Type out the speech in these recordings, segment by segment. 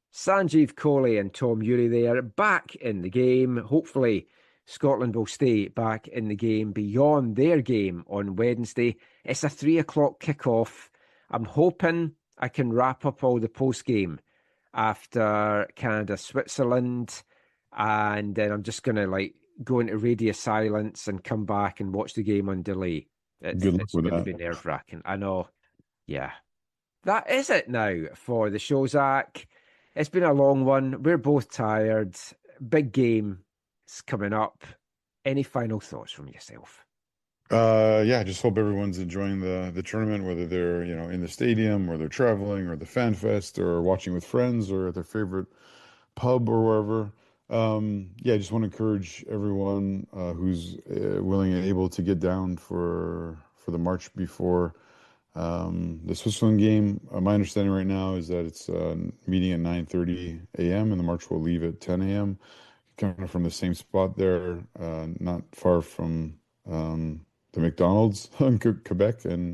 Sanjeev Kohli and Tom Urey there, back in the game. Hopefully, Scotland will stay back in the game beyond their game on Wednesday. It's a 3 o'clock kickoff. I'm hoping I can wrap up all the post-game after Canada-Switzerland, and then I'm just going to go into radio silence and come back and watch the game on delay. Good luck It's with going to that. be nerve-wracking. I know. Yeah. That is it now for the show, Zach. It's been a long one. We're both tired. Big game is coming up. Any final thoughts from yourself? Yeah, I just hope everyone's enjoying the tournament, whether they're, in the stadium or they're traveling or the fan fest or watching with friends or at their favorite pub or wherever. Yeah, I just want to encourage everyone who's willing and able to get down for the march before the Switzerland game. My understanding right now is that it's meeting at 9:30 a.m. and the march will leave at 10 a.m. Kind of from the same spot there, not far from the McDonald's in Quebec and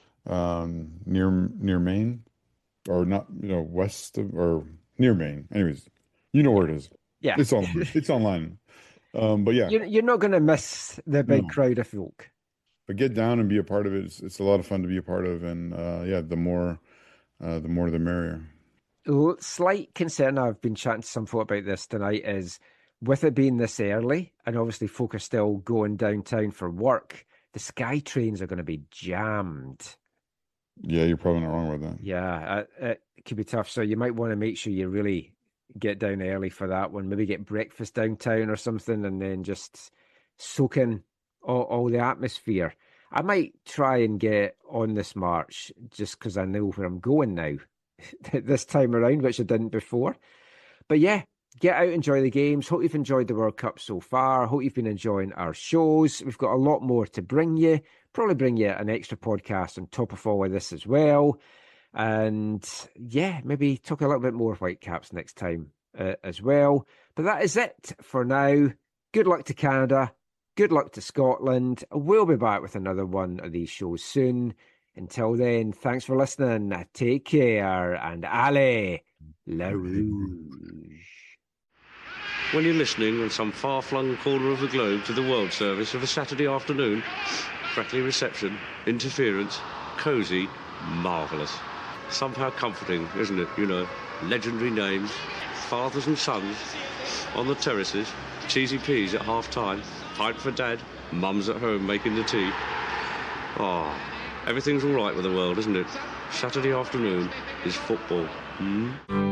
near Maine, or not, west of or near Maine. Anyways, you know where it is. Yeah. It's online. It's online. But yeah, You're not going to miss the big no. crowd of folk. But get down and be a part of it. It's a lot of fun to be a part of, and yeah, the more the merrier. Slight concern, I've been chatting to some folk about this tonight, is with it being this early, and obviously folk are still going downtown for work, the Sky trains are going to be jammed. Yeah, you're probably not wrong with that. Yeah, it could be tough. So you might want to make sure you really get down early for that one. Maybe get breakfast downtown or something, and then just soak in all the atmosphere. I might try and get on this march just because I know where I'm going now this time around, which I didn't before. But yeah, get out, enjoy the games. Hope you've enjoyed the World Cup so far. Hope you've been enjoying our shows. We've got a lot more to bring you. Probably bring you an extra podcast on top of all of this as well. And yeah, maybe talk a little bit more Whitecaps next time as well. But that is it for now. Good luck to Canada. Good luck to Scotland. We'll be back with another one of these shows soon. Until then, thanks for listening. Take care and allez, La Rouge. When you're listening on some far-flung corner of the globe to the World Service of a Saturday afternoon, crackly reception, interference, cosy, marvellous. Somehow comforting, isn't it? Legendary names, fathers and sons on the terraces, cheesy peas at half-time, pint for dad, mum's at home making the tea. Oh, everything's all right with the world, isn't it? Saturday afternoon is football.